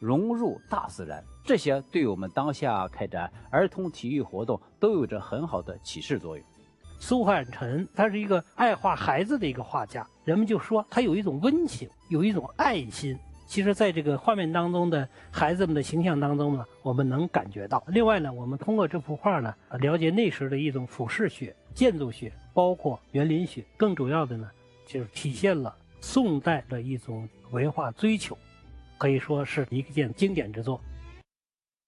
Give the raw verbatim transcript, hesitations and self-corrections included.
融入大自然，这些对我们当下开展儿童体育活动都有着很好的启示作用。 苏汉臣他是一个爱画孩子的一个画家，人们就说他有一种温情，有一种爱心。其实在这个画面当中的孩子们的形象当中呢，我们能感觉到。另外呢，我们通过这幅画呢，了解那时的一种俯视学、建筑学，包括园林学。更主要的呢，就是体现了宋代的一种文化追求，可以说是一件经典之作。